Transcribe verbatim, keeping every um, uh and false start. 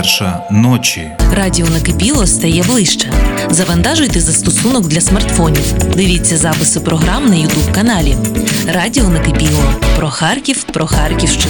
Перша ночі. Радіо Накипіло стає ближче. Завантажуйте застосунок для смартфонів. Дивіться записи програм на ютуб каналі. Радіо Накипіло. Про Харків, про Харківщину.